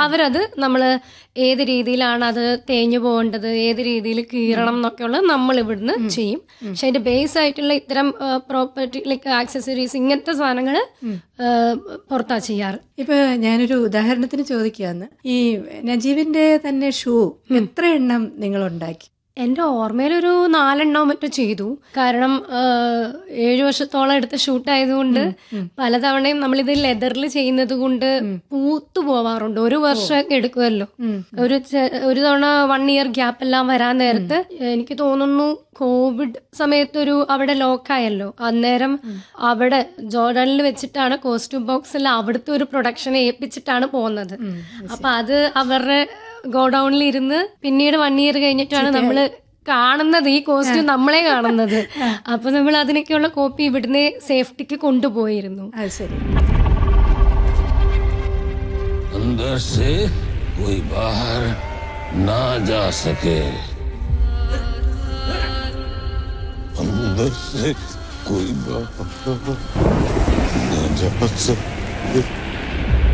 അവരത് നമ്മൾ ഏത് രീതിയിലാണ് അത് തേഞ്ഞു പോകേണ്ടത്, ഏത് രീതിയിൽ കീറണം എന്നൊക്കെയുള്ളത് നമ്മൾ ഇവിടുന്ന് ചെയ്യും. പക്ഷെ അതിന്റെ ബേസ് ആയിട്ടുള്ള ഇത്തരം പ്രോപ്പർട്ടി ലൈക്ക് ആക്സസറീസ് ഇങ്ങനത്തെ സാധനങ്ങൾ പുറത്താ ചെയ്യാറ്. ഇപ്പൊ ഞാനൊരു ഉദാഹരണത്തിന് ചോദിക്കുകയാണ്, ഈ നജീബിന്റെ തന്നെ ഷൂ എത്ര എണ്ണം നിങ്ങൾ ഉണ്ടാക്കി? എൻ്റെ ഓർമ്മയിലൊരു 4 എണ്ണോ മറ്റോ ചെയ്തു. കാരണം 7 വർഷത്തോളം എടുത്ത ഷൂട്ടായതുകൊണ്ട് പലതവണയും നമ്മളിത് ലെതറിൽ ചെയ്യുന്നത് കൊണ്ട് പൂത്തു പോവാറുണ്ട്. 1 വർഷമൊക്കെ എടുക്കുമല്ലോ. ഒരു തവണ 1 ഇയർ ഗ്യാപ്പ് എല്ലാം വരാൻ നേരത്ത് എനിക്ക് തോന്നുന്നു കോവിഡ് സമയത്തൊരു അവിടെ ലോക്കായല്ലോ, അന്നേരം അവിടെ ജോർഡനിൽ വെച്ചിട്ടാണ് കോസ്റ്റ്യൂം ബോക്സിൽ അവിടുത്തെ ഒരു പ്രൊഡക്ഷൻ ഏൽപ്പിച്ചിട്ടാണ് പോകുന്നത്. അപ്പൊ അത് അവരുടെ ഗോഡൌണിൽ ഇരുന്ന് പിന്നീട് 1 ഇയർ കഴിഞ്ഞിട്ടാണ് നമ്മള് കാണുന്നത്, ഈ കോസ്റ്റ്യൂം നമ്മളെ കാണുന്നത്. അപ്പൊ നമ്മൾ അതിനൊക്കെയുള്ള കോപ്പി ഇവിടുന്ന് സേഫ്റ്റിക്ക് കൊണ്ടുപോയിരുന്നു. अंदर से कोई बाहर ना जा सके, अंदर से कोई बाहर ना जा सके.